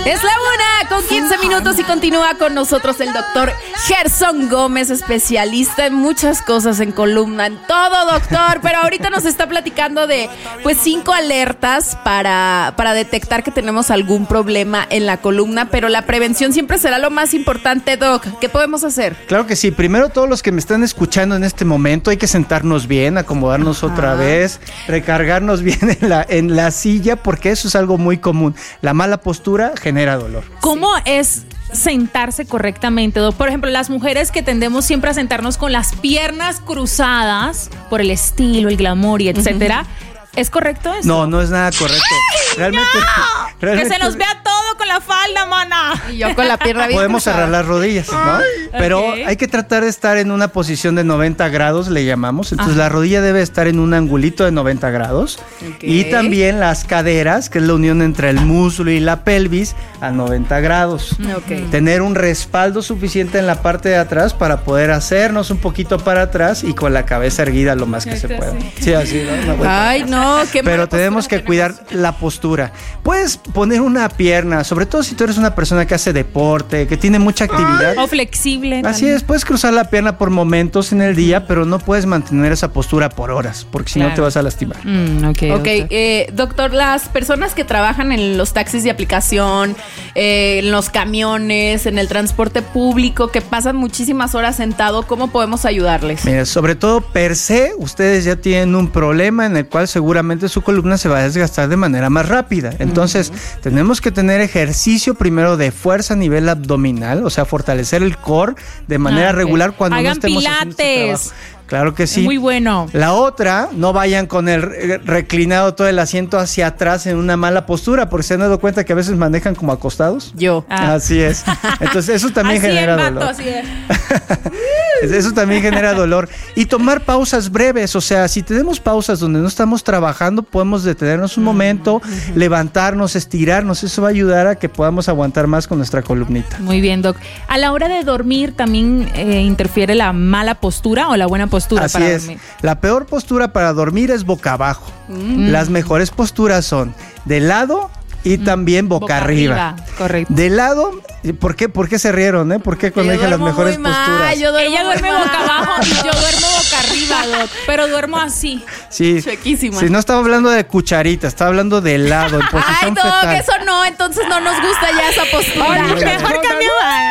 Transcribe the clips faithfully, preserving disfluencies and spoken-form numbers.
Es la una con quince minutos y continúa con nosotros el doctor Gerson Gómez, especialista en muchas cosas, en columna, en todo, doctor. Pero ahorita nos está platicando de pues cinco alertas para, para detectar que tenemos algún problema en la columna, pero la prevención siempre será lo más importante, doc. ¿Qué podemos hacer? Claro que sí. Primero, todos los que me están escuchando en este momento, hay que sentarnos bien, acomodarnos Ajá. otra vez, recargarnos bien en la, en la silla, porque eso es algo muy común. La mala postura genera dolor. ¿Cómo sí. es sentarse correctamente, doc? Por ejemplo, las mujeres que tendemos siempre a sentarnos con las piernas cruzadas por el estilo, el glamour y etcétera. Uh-huh. ¿Es correcto eso? No, no es nada correcto. Realmente, no, realmente que se nos vea todo con la falda, mana. Y yo con la pierna bien Podemos cruzada. cerrar las rodillas, ¿no? Ay, Pero okay. hay que tratar de estar en una posición de noventa grados, le llamamos. Entonces Ajá. la rodilla debe estar en un angulito de noventa grados. Okay. Y también las caderas, que es la unión entre el muslo y la pelvis, a noventa grados. Okay. Tener un respaldo suficiente en la parte de atrás para poder hacernos un poquito para atrás y con la cabeza erguida lo más que Esto se pueda. Sí, sí así, ¿no? Ay, no. Qué Pero tenemos que cuidar la postura. Puedes poner una pierna, sobre todo si tú eres una persona que hace deporte, que tiene mucha actividad. O flexible. Así también. es, puedes cruzar la pierna por momentos en el día, pero no puedes mantener esa postura por horas, porque si claro. no te vas a lastimar. Mm, ok, Ok, eh, doctor, las personas que trabajan en los taxis de aplicación, eh, en los camiones, en el transporte público, que pasan muchísimas horas sentado, ¿cómo podemos ayudarles? Mira, sobre todo per se, ustedes ya tienen un problema en el cual seguramente su columna se va a desgastar de manera más rápida. Entonces, uh-huh. tenemos que tener ejercicio primero de fuerza a nivel abdominal, o sea, fortalecer el core de manera ah, okay. regular cuando Hagan no estemos pilates. haciendo este trabajo. Claro que sí. Es muy bueno. La otra, no vayan con el reclinado todo el asiento hacia atrás en una mala postura, porque se han dado cuenta que a veces manejan como acostados. Yo. Ah. Así es. Entonces eso también así genera es, vato, dolor. Así es. Eso también genera dolor. Y tomar pausas breves, o sea, si tenemos pausas donde no estamos trabajando, podemos detenernos un momento, uh-huh. levantarnos, estirarnos. Eso va a ayudar a que podamos aguantar más con nuestra columnita. Muy bien, doc. A la hora de dormir también eh, interfiere la mala postura o la buena postura. Postura Así para es. dormir. La peor postura para dormir es boca abajo. Mm. Las mejores posturas son de lado y mm. también boca, boca arriba. arriba. Correcto. De lado, ¿por qué, ¿por qué se rieron? Eh? ¿Por qué cuando dije las mejores mal, posturas? Yo Ella duerme mal. boca abajo y yo duermo boca arriba, doc, pero duermo así. Sí. Chuequísima. Sí, no estaba hablando de cucharita, estaba hablando de lado, en posición Ay, no, fetal. que eso no, entonces no nos gusta ya esa postura. Ay, mejor cambio.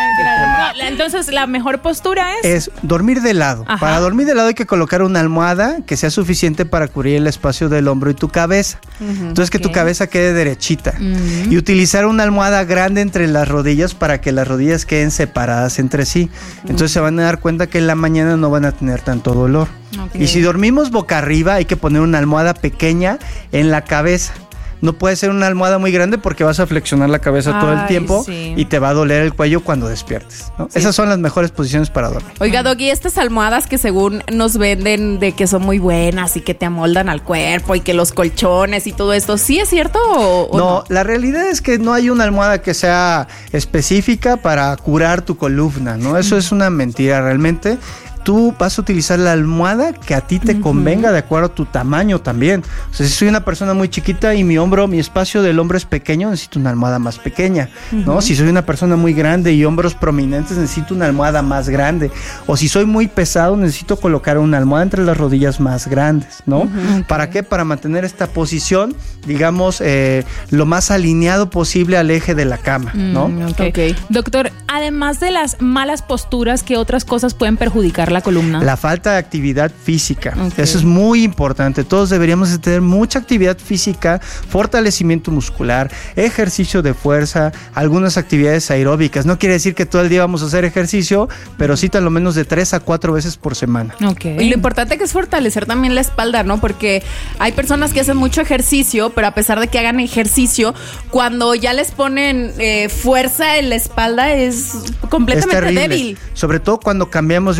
No, entonces, la mejor postura es... Es dormir de lado. Ajá. Para dormir de lado hay que colocar una almohada que sea suficiente para cubrir el espacio del hombro y tu cabeza. Uh-huh. Entonces, okay. que tu cabeza quede derechita. Uh-huh. Y utilizar una almohada grande entre las rodillas para que las rodillas queden separadas entre sí. Uh-huh. Entonces, se van a dar cuenta que en la mañana no van a tener tanto dolor. Okay. Y si dormimos boca arriba, hay que poner una almohada pequeña en la cabeza. No puede ser una almohada muy grande porque vas a flexionar la cabeza Ay, todo el tiempo sí. y te va a doler el cuello cuando despiertes, ¿no? Sí. Esas son las mejores posiciones para dormir. Oiga, Doggy, estas almohadas que según nos venden de que son muy buenas y que te amoldan al cuerpo y que los colchones y todo esto, ¿sí es cierto o, o no, no? La realidad es que no hay una almohada que sea específica para curar tu columna, ¿no? Eso es una mentira realmente. Tú vas a utilizar la almohada que a ti te uh-huh. convenga de acuerdo a tu tamaño también. O sea, si soy una persona muy chiquita y mi hombro, mi espacio del hombro es pequeño, necesito una almohada más pequeña, uh-huh. ¿no? Si soy una persona muy grande y hombros prominentes, necesito una almohada más grande. O si soy muy pesado, necesito colocar una almohada entre las rodillas más grandes, ¿no? Uh-huh. ¿Para qué? Para mantener esta posición, digamos, eh, lo más alineado posible al eje de la cama, ¿no? Mm, okay. Okay. Doctor, además de las malas posturas, ¿qué otras cosas pueden perjudicar la columna? La falta de actividad física. Okay. Eso es muy importante. Todos deberíamos de tener mucha actividad física, fortalecimiento muscular, ejercicio de fuerza, algunas actividades aeróbicas. No quiere decir que todo el día vamos a hacer ejercicio, pero sí tal lo menos de tres a cuatro veces por semana. Okay. Y lo importante que es fortalecer también la espalda, ¿no? Porque hay personas que hacen mucho ejercicio, pero a pesar de que hagan ejercicio, cuando ya les ponen eh, fuerza en la espalda es completamente es terrible. débil. Sobre todo cuando cambiamos de un ejercicio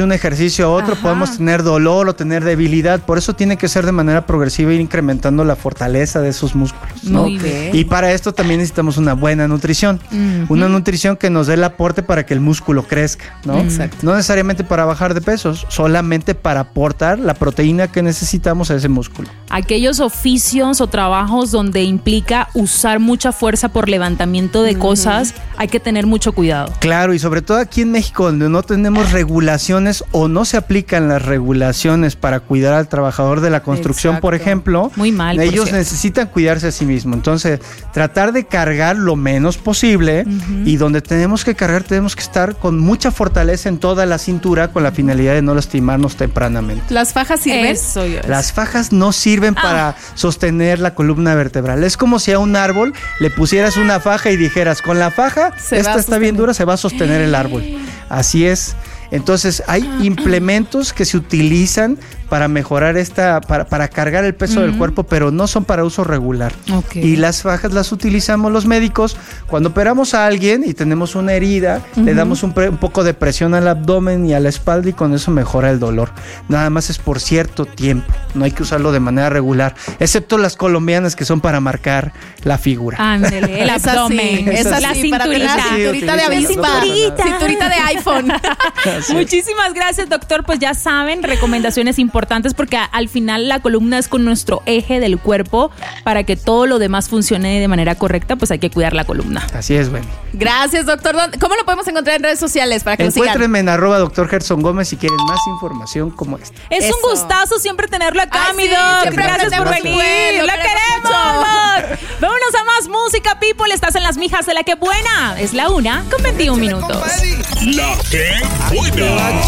ejercicio a otro, Ajá. podemos tener dolor o tener debilidad. Por eso tiene que ser de manera progresiva, ir incrementando la fortaleza de esos músculos, ¿no? Muy bien. Y para esto también necesitamos una buena nutrición. Ujú. Una nutrición que nos dé el aporte para que el músculo crezca, ¿no? Exacto. No necesariamente para bajar de pesos, solamente para aportar la proteína que necesitamos a ese músculo. Aquellos oficios o trabajos donde implica usar mucha fuerza por levantamiento de cosas, hay que tener mucho cuidado. Claro, y sobre todo aquí en México, donde no tenemos regulaciones o no se aplican las regulaciones para cuidar al trabajador de la construcción, Exacto. por ejemplo, Muy mal, por ellos cierto. necesitan cuidarse a sí mismos. Entonces, tratar de cargar lo menos posible, y donde tenemos que cargar, tenemos que estar con mucha fortaleza en toda la cintura con la finalidad de no lastimarnos tempranamente. ¿Las fajas sirven? Eso yo. Las fajas no sirven Ah. para sostener la columna vertebral. Es como si a un árbol le pusieras una faja y dijeras, con la faja, Se va esta a está bien sostener. dura, se va a sostener el árbol. Así es. Entonces hay implementos que se utilizan para mejorar esta, para, para cargar el peso del cuerpo, pero no son para uso regular. Ok. Y las fajas las utilizamos los médicos cuando operamos a alguien y tenemos una herida, le damos un, pre- un poco de presión al abdomen y a la espalda y con eso mejora el dolor. Nada más es por cierto tiempo, no hay que usarlo de manera regular, excepto las colombianas que son para marcar la figura. Ándele, el Es abdomen, así, es la así, para tener cinturita. la Sí, cinturita de utilizamos avispa, cinturita. cinturita de iPhone. Muchísimas gracias, doctor. Pues ya saben, recomendaciones importantes porque a- al final la columna es con nuestro eje del cuerpo. Para que todo lo demás funcione de manera correcta, pues hay que cuidar la columna. Así es, Benny. Gracias, doctor. ¿Dónde- ¿Cómo lo podemos encontrar en redes sociales para que lo sigan? Encuéntrenme en arroba doctor Gerson Gómez si quieren más información como esta. Es Eso. un gustazo siempre tenerlo acá, Ay, mi sí, doc. siempre Gracias por aprendemos venir. mucho, ¡Lo lo queremos! queremos mucho. Vámonos a más música, people. Estás en las mijas de la que buena. Es la una con veintiún minutos. La que buena.